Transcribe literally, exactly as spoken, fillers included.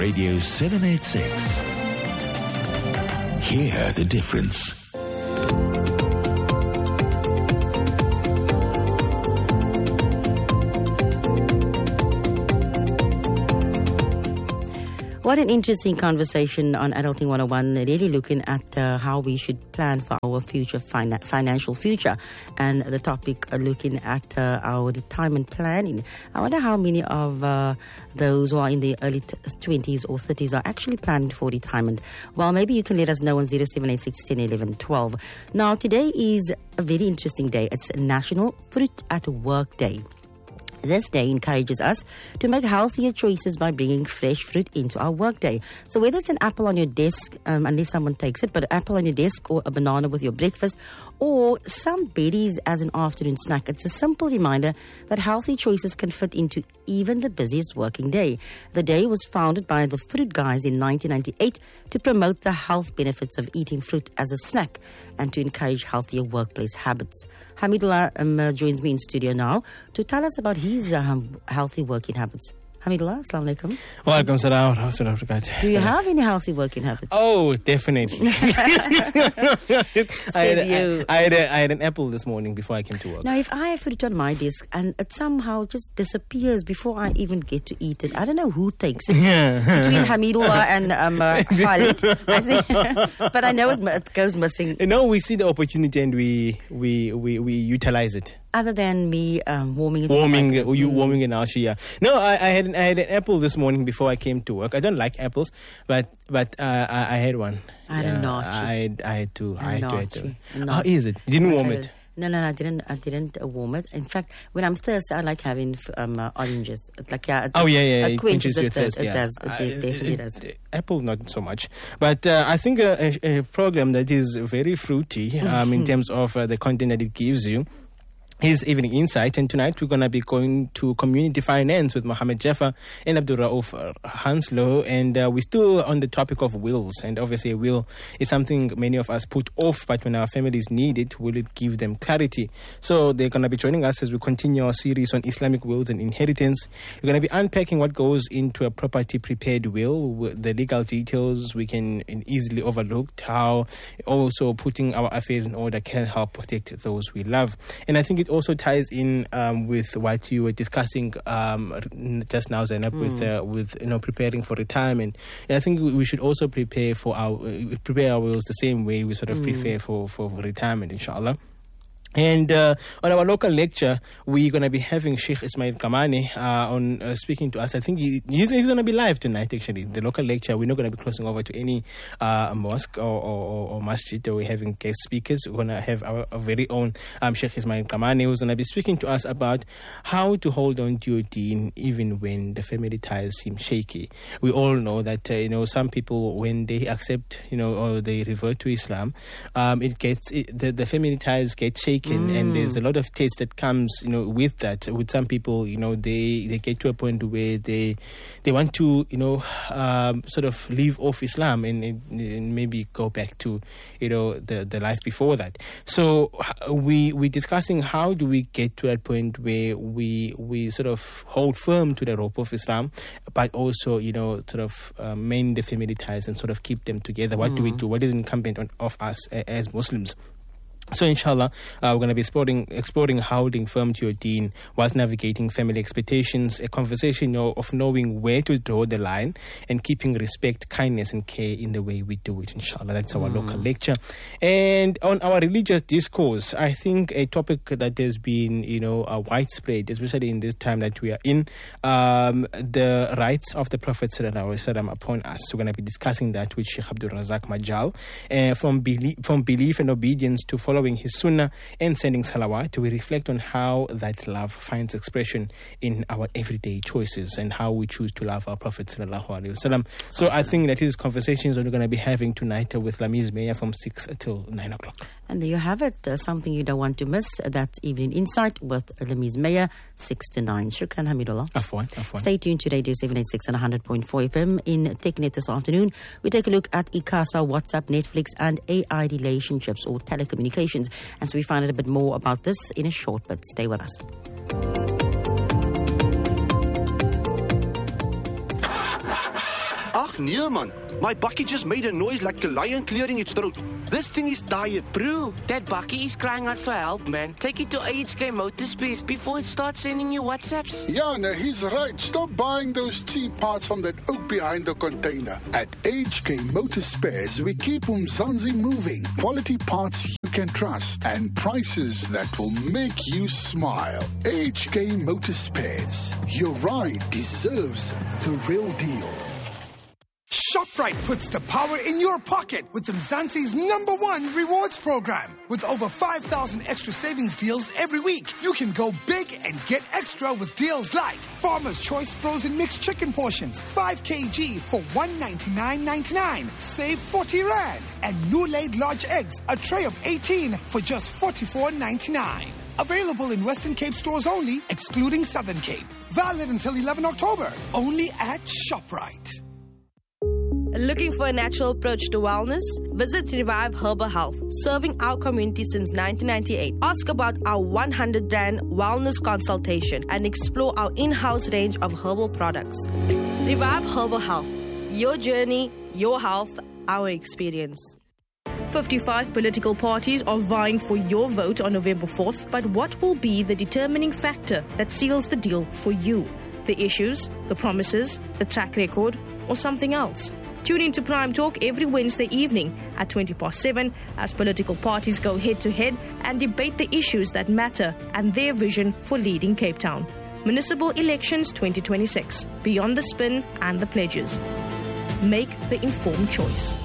Radio seven eighty-six. Hear the difference. What an interesting conversation on Adulting one oh one, really looking at uh, how we should plan for our future, fin- financial future. And the topic uh, looking at uh, our retirement planning. I wonder how many of uh, those who are in the early t- twenties or thirties are actually planning for retirement. Well, maybe you can let us know on zero seven eight six, one zero, one one, one two. Now, today is a very interesting day. It's National Fruit at Work Day. This day encourages us to make healthier choices by bringing fresh fruit into our workday. So whether it's an apple on your desk, um, unless someone takes it, but an apple on your desk or a banana with your breakfast, or some berries as an afternoon snack, it's a simple reminder that healthy choices can fit into even the busiest working day. The day was founded by the Fruit Guys in nineteen ninety-eight to promote the health benefits of eating fruit as a snack and to encourage healthier workplace habits. Hamidullah um, uh, joins me in studio now to tell us about his um, healthy working habits. Hamidullah, assalamu alaikum. Wa alaikum salam wa rahmatullahi wa barakatuh. Do you have any healthy working habits? Oh, definitely. Says I, had, you. I, I, had a, I had an apple this morning before I came to work. Now, if I have fruit on my desk and it somehow just disappears before I even get to eat it, I don't know who takes it. Yeah. Between Hamidullah and um, uh, Khalid, I think. But I know it, it goes missing. You know, we see the opportunity and we we, we, we utilize it. Other than me um, warming it. Warming, in uh, you warming in our yeah. No, I, I had an, I had an apple this morning before I came to work. I don't like apples, but but uh, I, I had one. I had a nacho. I had, I had to. I had to. I had to. A How is it? You didn't warm it? No, no, no, I didn't. I didn't uh, warm it. In fact, when I'm thirsty, I like having um, uh, oranges. It's like yeah. It, oh yeah, yeah. It, it quenches your the thirst. thirst. It Yeah. does. It Uh, definitely it, does. it, apple, not so much. But uh, I think a, a, a program that is very fruity um, in terms of uh, the content that it gives you. His Evening Insight, and tonight we're going to be going to Community Finance with Mohammed Jaffa and Abdul Rauf Hanslow, and uh, we're still on the topic of wills, and obviously a will is something many of us put off, but when our families need it, will it give them clarity? So they're going to be joining us as we continue our series on Islamic wills and inheritance. We're going to be unpacking what goes into a property prepared will, the legal details we can easily overlook, how also putting our affairs in order can help protect those we love. And I think it also ties in um, with what you were discussing um, just now, Zainab, mm. with uh, with you know preparing for retirement. And I think we should also prepare for our uh, prepare our wills the same way we sort of mm. prepare for, for retirement, inshallah. And uh, on our local lecture, we're going to be having Sheikh Ismail Kamani uh, on uh, speaking to us. I think he, he's, he's going to be live tonight, actually. The local lecture, we're not going to be crossing over to any uh, mosque or, or, or masjid. We're having guest speakers. We're going to have our, our very own um, Sheikh Ismail Kamani, who's going to be speaking to us about how to hold on to your deen even when the family ties seem shaky. We all know that, uh, you know, some people, when they accept, you know, or they revert to Islam, um, it gets, it, the, the family ties get shaky. Mm. And there's a lot of taste that comes, you know, with that. With some people, you know, they, they get to a point where they they want to, you know, um, sort of leave off Islam and, and maybe go back to, you know, the, the life before that. So we we're discussing how do we get to that point where we we sort of hold firm to the rope of Islam, but also, you know, sort of uh, mend the family ties and sort of keep them together. What mm. do we do? What is incumbent on of us as Muslims? So inshallah, uh, we're going to be exploring, exploring holding firm to your deen whilst navigating family expectations, a conversation you know, of knowing where to draw the line and keeping respect, kindness and care in the way we do it, inshallah. That's our mm. local lecture. And on our religious discourse, I think a topic that has been, you know, uh, widespread, especially in this time that we are in, um, the rights of the Prophet sallallahu alaihi wasallam upon us. We're going to be discussing that with Sheikh Abdul Razak Majal, uh, from, belie- from belief and obedience to follow following his sunnah and sending salawat, we reflect on how that love finds expression in our everyday choices and how we choose to love our Prophet sallallahu alaihi wasallam. So I think that is conversations that we're going to be having tonight with Lamiz Meya from six till nine o'clock. And there you have it, uh, something you don't want to miss. That's Evening Insight with Lamiz Meya, six to nine. Shukran, Hamidullah. Afwan, afwan. Stay tuned to Radio seven eighty-six and one hundred point four F M. In TechNet this afternoon, we take a look at ICASA, WhatsApp, Netflix, and A I relationships or telecommunications. And so we find out a bit more about this in a short bit. Stay with us. Ach nee man, my bakkie just made a noise like a lion clearing its throat. This thing is tired. Bro, that bakkie is crying out for help, man. Take it to A H K Motorspace before it starts sending you WhatsApps. Yeah, no, he's right. Stop buying those cheap parts from that oak behind the container. At A H K Motorspares, we keep Umzansi moving. Quality parts you can trust and prices that will make you smile. A H K Motorspares. Your ride deserves the real deal. ShopRite puts the power in your pocket with Mzansi's number one rewards program. With over five thousand extra savings deals every week, you can go big and get extra with deals like Farmer's Choice frozen mixed chicken portions, five kilograms for one ninety-nine ninety-nine, save forty rand. And new laid large eggs, a tray of eighteen for just forty-four ninety-nine. Available in Western Cape stores only, excluding Southern Cape. Valid until eleventh October, only at ShopRite. Looking for a natural approach to wellness? Visit Revive Herbal Health, serving our community since nineteen ninety-eight. Ask about our one hundred rand wellness consultation and explore our in-house range of herbal products. Revive Herbal Health. Your journey, your health, our experience. fifty-five political parties are vying for your vote on November fourth, but what will be the determining factor that seals the deal for you? The issues, the promises, the track record, or something else? Tune in to Prime Talk every Wednesday evening at twenty past seven as political parties go head-to-head and debate the issues that matter and their vision for leading Cape Town. Municipal Elections twenty twenty-six. Beyond the spin and the pledges. Make the informed choice.